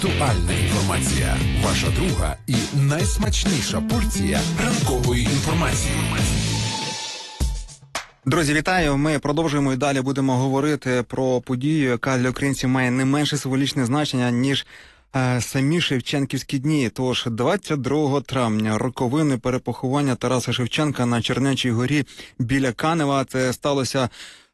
Актуальна інформація. Ваша друга і найсмачніша порція ранкової інформації. Друзі, вітаю! Ми продовжуємо і далі будемо говорити про подію, яка для українців має не менше символічне значення, ніж самі Шевченківські дні. Тож 22 травня роковини перепоховання Тараса Шевченка на Чернечій горі біля Канева. Це сталося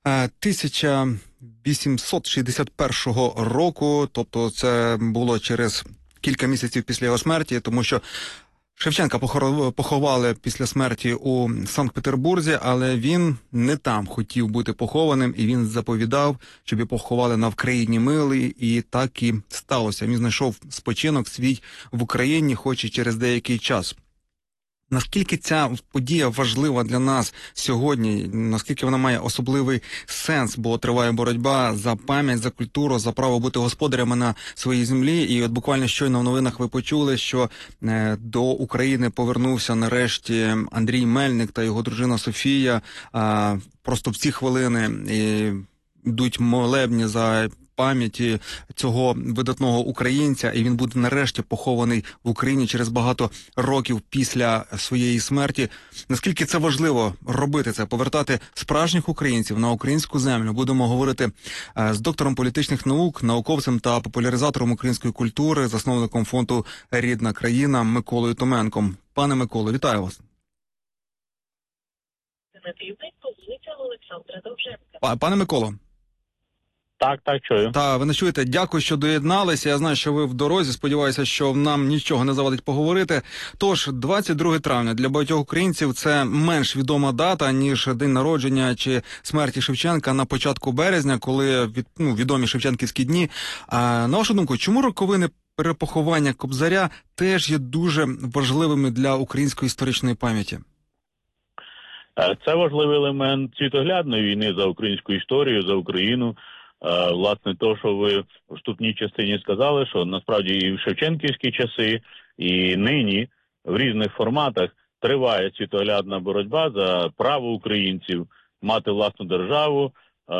1861 року, тобто це було через кілька місяців після його смерті, тому що Шевченка поховали після смерті у Санкт-Петербурзі, але він не там хотів бути похованим, і він заповідав, щоб його поховали на Вкраїні милій, і так і сталося. Він знайшов спочинок свій в Україні, хоч і через деякий час. Наскільки ця подія важлива для нас сьогодні, наскільки вона має особливий сенс, бо триває боротьба за пам'ять, за культуру, за право бути господарями на своїй землі. І от буквально щойно в новинах ви почули, що до України повернувся нарешті Андрій Мельник та його дружина Софія. Просто в ці хвилини йдуть молебні за пам'яті цього видатного українця, і він буде нарешті похований в Україні через багато років після своєї смерті. Наскільки це важливо робити це, повертати справжніх українців на українську землю? Будемо говорити з доктором політичних наук, науковцем та популяризатором української культури, засновником фонду «Рідна країна» Миколою Томенком. Пане Миколо, вітаю вас. Пане Миколо. Так, чую. Ви не чуєте. Дякую, що доєдналися. Я знаю, що ви в дорозі. Сподіваюся, що нам нічого не завадить поговорити. Тож, 22 травня для багатьох українців це менш відома дата, ніж день народження чи смерті Шевченка на початку березня, коли відомі Шевченківські дні. А на вашу думку, чому роковини перепоховання Кобзаря теж є дуже важливими для української історичної пам'яті? Це важливий елемент світоглядної війни за українську історію, за Україну. Власне, то, що ви в вступній частині сказали, що насправді і в шевченківські часи, і нині в різних форматах триває світоглядна боротьба за право українців мати власну державу,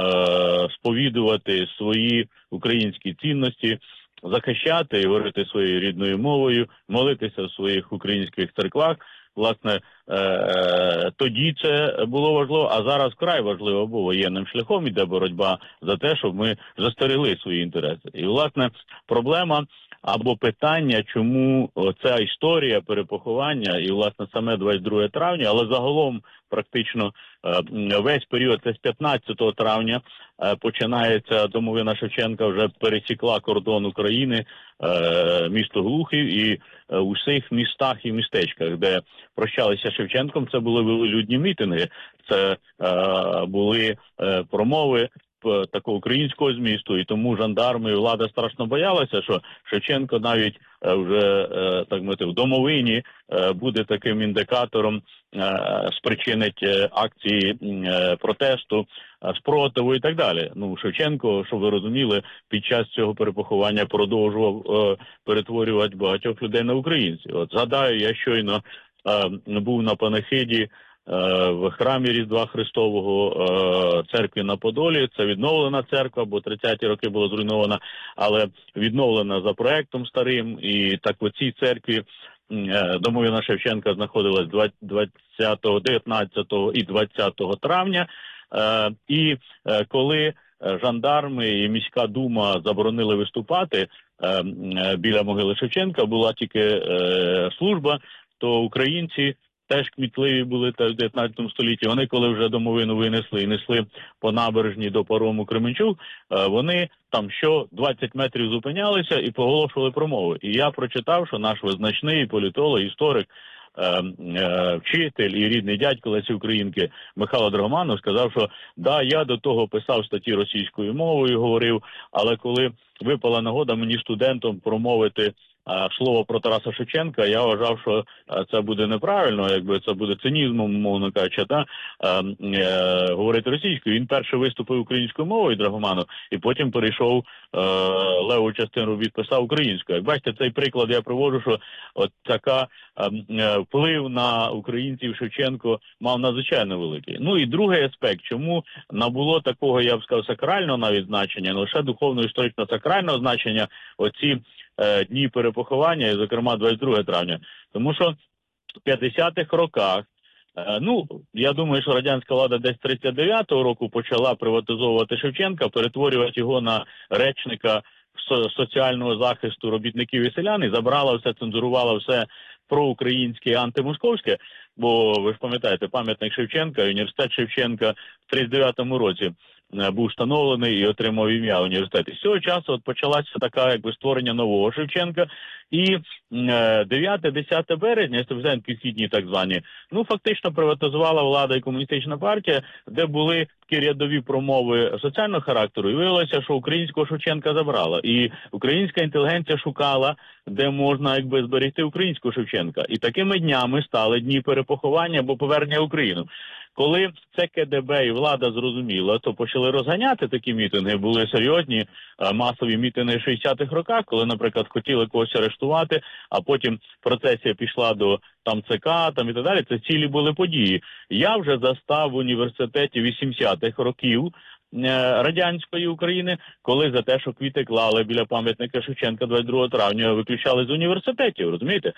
сповідувати свої українські цінності, захищати і говорити своєю рідною мовою, молитися в своїх українських церквах. Власне, тоді це було важливо, а зараз вкрай важливо, бо воєнним шляхом іде боротьба за те, щоб ми застерегли свої інтереси. І, власне, проблема або питання, чому ця історія перепоховання і, власне, саме 22 травня, але загалом практично весь період, це з 15 травня, починається домовина Шевченка, вже пересікла кордон України, місто Глухів, і у всіх містах і містечках, де прощалися Шевченком, це були велолюдні мітинги, це були промови такого українського змісту, і тому жандарми і влада страшно боялася, що Шевченко навіть вже, так мовити, в домовині буде таким індикатором, спричинить акції протесту, спротиву і так далі. Шевченко, щоб ви розуміли, під час цього перепоховання продовжував перетворювати багатьох людей на українців. От згадаю, я щойно був на панахиді в храмі Різдва Христового церкві на Подолі. Це відновлена церква, бо 30-ті роки була зруйнована, але відновлена за проектом старим. І так в цій церкві домовина Шевченка знаходилась 19 і 20 травня. І коли жандарми і міська дума заборонили виступати біля могили Шевченка, була тільки служба, то українці теж кмітливі були в 19 столітті. Вони, коли вже домовину винесли і несли по набережні до парому Кременчук, вони там 20 метрів зупинялися і поголошували промови. І я прочитав, що наш визначний політолог, історик, вчитель і рідний дядько Лесі Українки Михайло Драгоманов сказав, що я до того писав статті російською мовою, говорив, але коли випала нагода мені студентам промовити слово про Тараса Шевченка, я вважав, що це буде неправильно, якби це буде цинізмом, мовно кажучи, говорити російською. Він перше виступив українською мовою, Драгоманов, і потім перейшов леву частину робіт писав українською. Як бачите, цей приклад я приводжу, що от така вплив на українців Шевченко мав надзвичайно великий. Ну і другий аспект, чому набуло такого, я б сказав, сакрального навіть значення, не лише духовно-історично сакрального значення, оці дні перепоховання, і, зокрема, 22 травня. Тому що в 50-х роках, я думаю, що радянська влада десь 39-го року почала приватизовувати Шевченка, перетворювати його на речника соціального захисту робітників і селян, і забрала все, цензурувала все проукраїнське і антимосковське, бо ви ж пам'ятаєте, пам'ятник Шевченка, університет Шевченка в 39-му році був встановлений і отримав ім'я університет. І з цього часу от почалася така створення нового Шевченка. І 9-10 березня, студентські дні так звані, фактично приватизувала влада і комуністична партія, де були такі рядові промови соціального характеру, і виявилося, що українського Шевченка забрала. І українська інтелігенція шукала, де можна зберегти українського Шевченка. І такими днями стали дні перепоховання або повернення в Україну. Коли це КДБ і влада зрозуміла, то почали розганяти такі мітинги. Були серйозні масові мітинги в 60-х роках, коли, наприклад, хотіли когось арештувати, а потім процесія пішла до ЦК і так далі. Це цілі були події. Я вже застав в університеті 80-х років радянської України, коли за те, що квіти клали біля пам'ятника Шевченка 22 травня, виключали з університетів, розумієте?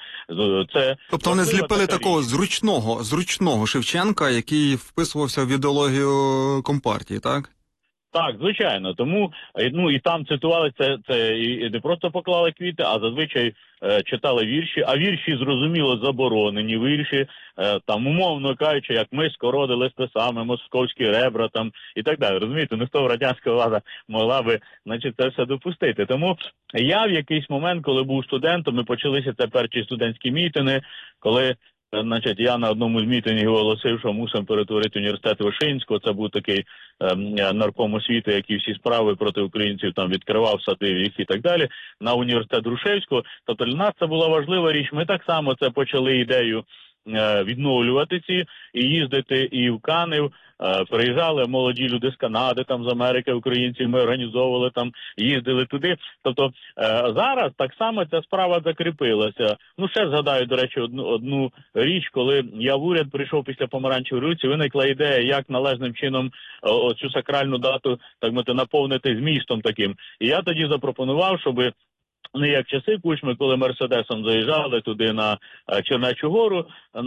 Тобто вони зліпили такого зручного Шевченка, який вписувався в ідеологію Компартії, так? Так, звичайно. Тому, і там цитували це і не просто поклали квіти, а зазвичай читали вірші, а вірші, зрозуміло, заборонені вірші, умовно кажучи, як ми скородили списами московські ребра і так далі. Розумієте, ніхто радянська влада могла би, це все допустити. Тому я в якийсь момент, коли був студентом, і почалися це перші студентські мітинги, коли я на одному з мітингів оголосив, що мусимо перетворити університет Вишинського. Це був такий нарком освіти, який всі справи проти українців відкривав, садив їх і так далі, на університет Грушевського. Тобто для нас це була важлива річ. Ми так само це почали ідею відновлювати і їздити і в Канев. Приїжджали молоді люди з Канади, з Америки, українці, ми організовували їздили туди. Тобто зараз так само ця справа закріпилася. Ще згадаю, до речі, одну річ, коли я в уряд прийшов після Помаранчевої революції, виникла ідея, як належним чином цю сакральну дату, наповнити змістом таким. І я тоді запропонував, щоб не як часи Кучми, коли Мерседесом заїжджали туди на Чернечу гору,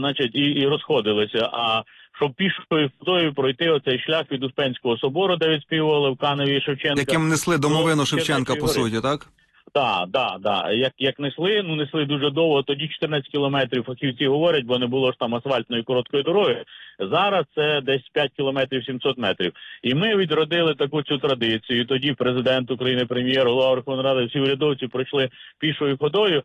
і розходилися, а щоб пішою ходою пройти оцей шлях від Успенського собору, де відспівували в Каневі Шевченка. Яким несли домовину Шевченка, по суті, так? Так. Як несли дуже довго, тоді 14 кілометрів, фахівці говорять, бо не було ж асфальтної короткої дороги. Зараз це десь 5 кілометрів 700 метрів. І ми відродили цю традицію. Тоді президент України, прем'єр, голова Верховної Ради, всі урядовці пройшли пішою ходою,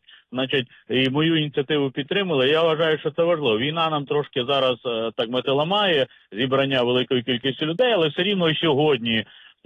і мою ініціативу підтримали. Я вважаю, що це важливо. Війна нам трошки зараз, ламає зібрання великої кількості людей, але все рівно і сьогодні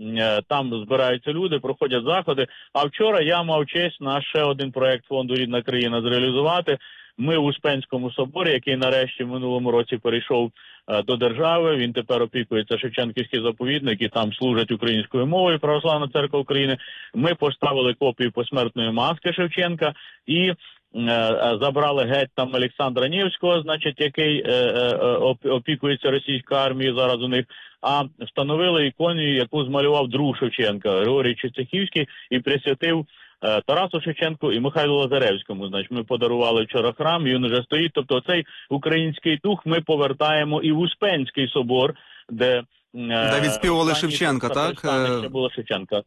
там збираються люди, проходять заходи. А вчора я мав честь наш ще один проект фонду «Рідна країна» зреалізувати. Ми в Успенському соборі, який нарешті в минулому році перейшов до держави, він тепер опікується Шевченківський заповідник і там служать українською мовою Православна Церква України. Ми поставили копію посмертної маски Шевченка і забрали геть Олександра Невського, який опікується російською армією зараз у них, а встановили ікону, яку змалював друг Шевченка, Григорій Чистяхівський, і присвятив Тарасу Шевченку і Михайлу Лазаревському. Ми подарували вчора храм, і він вже стоїть. Тобто цей український дух ми повертаємо і в Успенський собор, де відспівували Шевченка, так? Ще було Шевченка.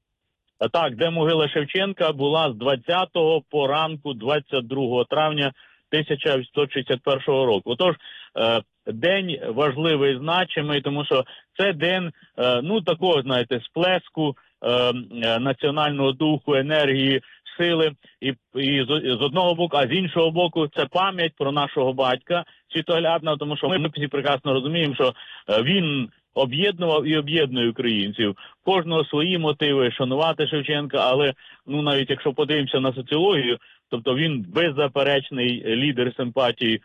Так, де могила Шевченка була з 20-го по ранку 22 травня 1961 року. Отож, день важливий, значимий, тому що це день, такого, сплеску національного духу, енергії, сили, і з одного боку, а з іншого боку, це пам'ять про нашого батька світоглядного, тому що ми всі прекрасно розуміємо, що він об'єднував і об'єднує українців. Кожного свої мотиви шанувати Шевченка, але навіть якщо подивимося на соціологію, тобто він беззаперечний лідер симпатії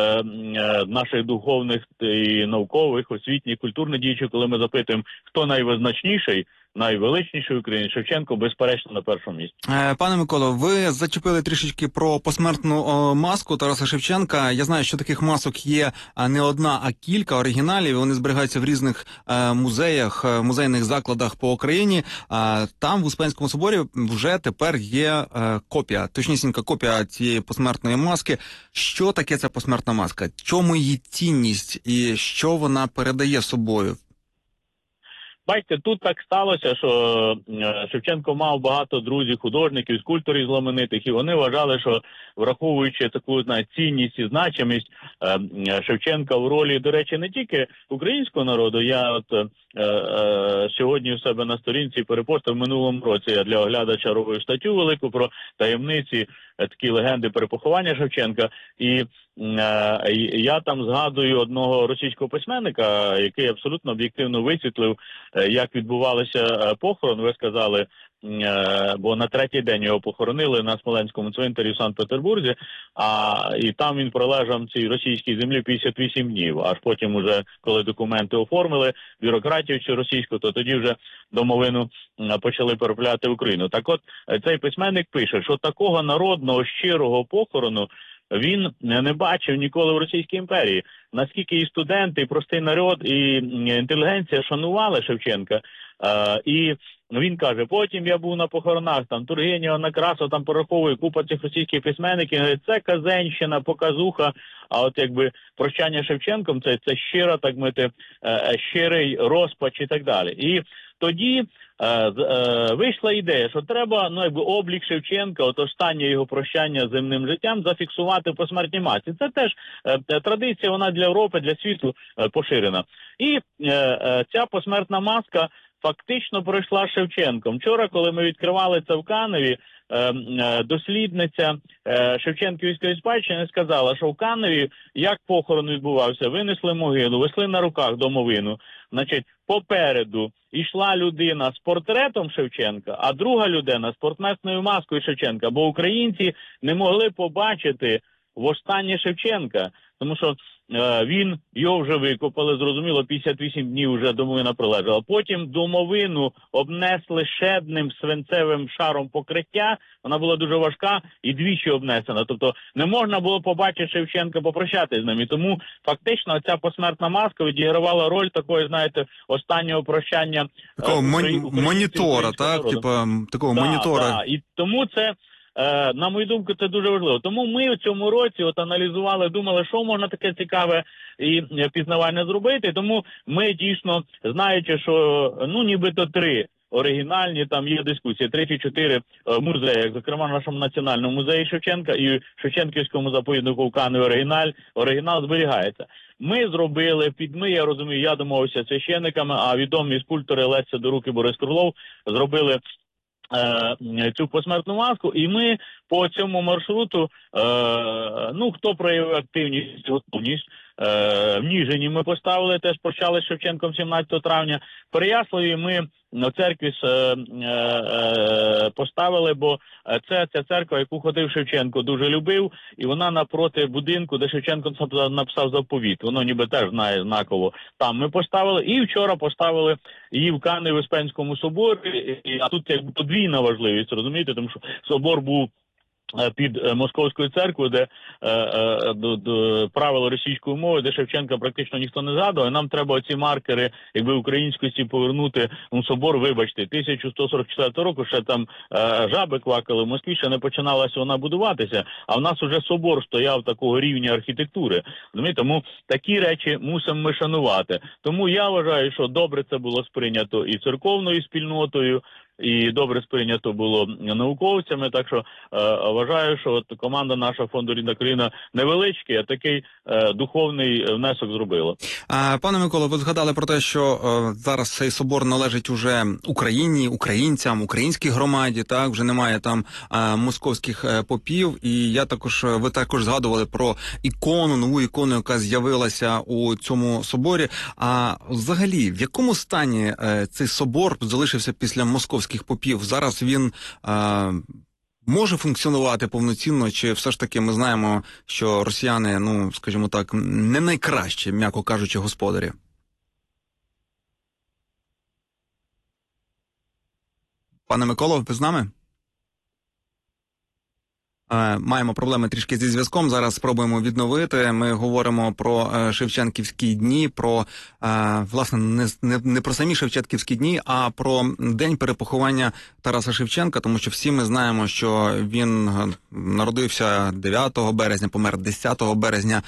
наших духовних і наукових, освітніх, культурних діячів. Коли ми запитуємо, хто найвизначніший найвеличніший українець. Шевченко, безперечно, на першому місці. Пане Миколо, ви зачепили трішечки про посмертну маску Тараса Шевченка. Я знаю, що таких масок є не одна, а кілька оригіналів. Вони зберігаються в різних музеях, музейних закладах по Україні. Там в Успенському соборі вже тепер є копія, точнісінька копія цієї посмертної маски. Що таке ця посмертна маска? Чому її цінність і що вона передає собою? Бачите, тут так сталося, що Шевченко мав багато друзів, художників, скульпторів знаменитих, і вони вважали, що враховуючи таку цінність і значимість Шевченка в ролі, до речі, не тільки українського народу. Я сьогодні у себе на сторінці перепостив в минулому році я для оглядача робив статтю велику про таємниці, такі легенди перепоховання Шевченка. І я там згадую одного російського письменника, який абсолютно об'єктивно висвітлив, як відбувалися похорон. Ви сказали, бо на третій день його похоронили на Смоленському цвинтарі в Санкт-Петербурзі, і там він пролежав цій російській землі 58 днів. Аж потім, уже коли документи оформили, бюрократію чи російську, то тоді вже домовину почали переправляти в Україну. Так от, цей письменник пише, що такого народного, щирого похорону він не бачив ніколи в Російській імперії. Наскільки і студенти, і простий народ, і інтелігенція шанували Шевченка. І він каже, потім я був на похоронах, там Тургенєва, Некрасов, там пораховує купа цих російських письменників, говорить, це казенщина, показуха, а от якби прощання Шевченком, це щира, так мити, щирий розпач і так далі. І тоді вийшла ідея, що треба облік Шевченка, от останнє його прощання з земним життям, зафіксувати по смертній масці. Це теж традиція, вона для Європи, для світу поширена. І ця посмертна маска фактично пройшла Шевченком. Вчора, коли ми відкривали це в Каневі, дослідниця Шевченківської спадщини сказала, що в Каневі, як похорон відбувався, винесли могилу, везли на руках домовину. Значить, попереду йшла людина з портретом Шевченка, а друга людина з посмертною маскою Шевченка, бо українці не могли побачити востаннє Шевченка, тому що його вже викопали, зрозуміло, 58 днів вже домовина пролежала. Потім домовину обнесли щедним свинцевим шаром покриття, вона була дуже важка і двічі обнесена. Тобто не можна було побачити Шевченка, попрощатися з ним. І тому фактично ця посмертна маска відігравала роль такої, знаєте, останнього прощання. Такого монітора, так? Типа такого монітора. Так. І тому це, на мою думку, це дуже важливо. Тому ми в цьому році аналізували, думали, що можна таке цікаве і пізнавальне зробити. Тому ми дійсно, знаючи, що нібито 3 оригінальні, там є дискусії, 3 чи 4 музеї, як, зокрема, в нашому національному музеї Шевченка і Шевченківському заповіднику в Каневі оригінал зберігається. Ми зробили, я розумію, я домовився з священниками, а відомі скульптори Лесь Сидорук і Борис Крулов зробили цю посмертну маску, і ми по цьому маршруту, хто проявив активність, готовність, в Ніжині ми поставили, теж почали з Шевченком 17 травня, в Переяславі ми в церкві поставили, бо це ця церква, яку ходив Шевченко, дуже любив, і вона напроти будинку, де Шевченко написав заповіт, воно ніби теж знає знаково. Там ми поставили, і вчора поставили її в Каневі в Успенському соборі, а тут якби подвійна важливість, розумієте, тому що собор був під Московською церквою, де правило російської мови, де Шевченка практично ніхто не згадував, і нам треба оці маркери, якби українськості повернути. Собор, вибачте, 1144 року ще там жаби квакали в Москві, ще не починалася вона будуватися, а в нас уже собор стояв такого рівня архітектури. Тому такі речі мусимо ми шанувати. Тому я вважаю, що добре це було сприйнято і церковною спільнотою, і добре сприйнято було науковцями, так що вважаю, що команда наша фонду «Рідна країна» невеличкий, а такий духовний внесок зробила. Пане Миколо, ви згадали про те, що зараз цей собор належить уже Україні, українцям, українській громаді, так, вже немає там московських попів, і ви також згадували про ікону, нову ікону, яка з'явилася у цьому соборі. А взагалі, в якому стані цей собор залишився після московських попів? Зараз він може функціонувати повноцінно, чи все ж таки ми знаємо, що росіяни, скажімо так, не найкращі, м'яко кажучи, господарі? Пане Миколо, ви з нами? Маємо проблеми трішки зі зв'язком. Зараз спробуємо відновити. Ми говоримо про Шевченківські дні, про власне не про самі Шевченківські дні, а про день перепоховання Тараса Шевченка, тому що всі ми знаємо, що він народився 9 березня, помер 10 березня